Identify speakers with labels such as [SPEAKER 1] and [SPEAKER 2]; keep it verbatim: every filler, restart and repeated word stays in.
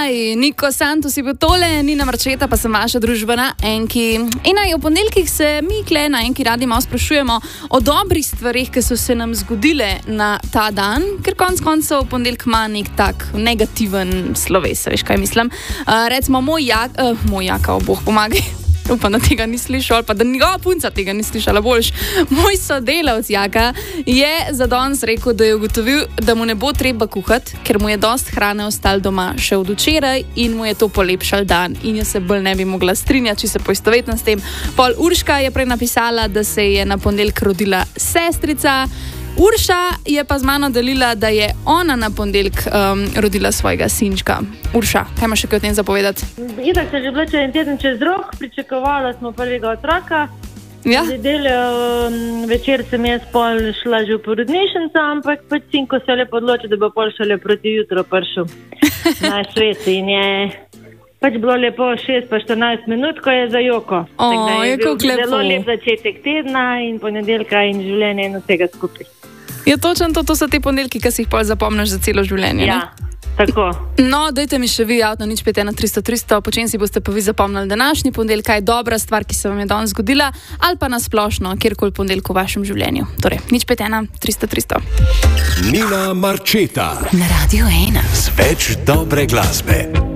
[SPEAKER 1] Aj, Niko Santos je bil tole, Nina Marčeta, pa sem vaša družbena Enki. In aj, v ponedeljkih se mi, kle na Enki, radi malo sprašujemo o dobrih stvarih, ki so se nam zgodile na ta dan, ker konc koncev ponedeljk ima nek tak negativen sloves, veš kaj mislim. Uh, recimo, moj jak, uh, moj jaka, o Bog pomagaj. Upam, da tega ni slišal, pa da njegova punca tega ni slišala boljš. Moj sodelavc Jaka je za danes rekel, da je ugotovil, da mu ne bo treba kuhati, ker mu je dost hrane ostalo doma še od včeraj in mu je to polepšal dan. In jaz se bolj ne bi mogla strinjati, če se poistovetno s tem. Pol Urška je prej napisala, da se je na ponedeljek rodila sestrica. Urša je pa z mano delila, da je ona na ponedeljek um, rodila svojega sinčka. Urša, kaj imaš še kaj o tem zapovedati?
[SPEAKER 2] Itak se že bila en teden čez rok, pričakovala smo prvega otroka.
[SPEAKER 1] Ja?
[SPEAKER 2] Nedeljo um, večer sem jaz pol šla že v porodnišnico, ampak pač sinko se je lepo odločil, da bo pol šele proti jutro prišel na svet in je pač bilo lepo šest pa štirinajst minut, ko je za joko.
[SPEAKER 1] O,
[SPEAKER 2] je,
[SPEAKER 1] je kako lepo.
[SPEAKER 2] Zelo lep začetek tedna in ponedeljka in življenje in vsega skupaj.
[SPEAKER 1] Je točno to, to so te ponedeljki, ki si jih pol zapomniš za celo življenje.
[SPEAKER 2] Ja, ne? Tako.
[SPEAKER 1] No, dajte mi še vi avto, nič pet ena tristo tristo, po čem si boste pa vi zapomnili današnji ponedeljek, kaj je dobra stvar, ki se vam je danes zgodila, ali pa nasplošno, kjerkoli ponedeljek v vašem življenju. Torej, nič pet ena tristo tristo.
[SPEAKER 3] Nina Marčeta
[SPEAKER 4] na Radio ena.
[SPEAKER 3] Z več dobre glasbe.